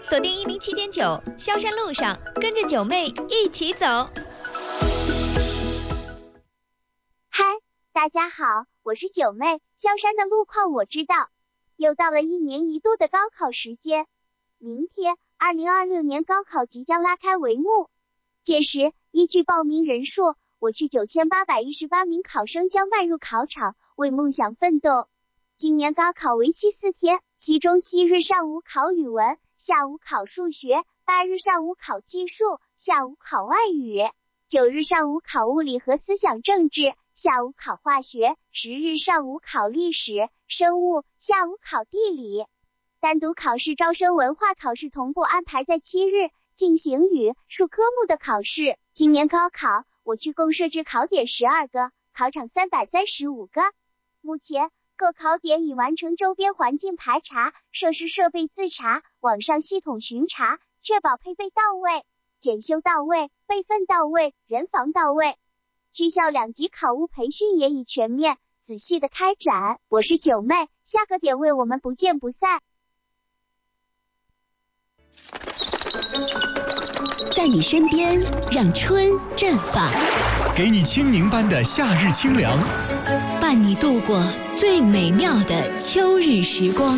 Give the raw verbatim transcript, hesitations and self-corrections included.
锁定一零七点九，萧山路上，跟着九妹一起走。 嗨，大家好，我是九妹。萧山的路况我知道，又到了一年一度的高考时间。明天，二零二六年高考即将拉开帷幕。届时，依据报名人数，我区九千八百一十八名考生将迈入考场，为梦想奋斗。今年高考为期四天，其中七日上午考语文，下午考数学，八日上午考技术，下午考外语，九日上午考物理和思想政治，下午考化学，十日上午考历史、生物，下午考地理。单独考试招生文化考试同步安排在七日进行语数科目的考试。今年高考，我区共设置考点十二个，考场三百三十五个。目前，各考点已完成周边环境排查、设施设备自查、网上系统巡查，确保配备到位、检修到位、备份到位、人防到位。区校两级考务培训也已全面、仔细的开展。我是九妹，下个点位我们不见不散。 在你身边，让春绽放， 给你清宁般的夏日清凉， 伴你度过最美妙的秋日时光。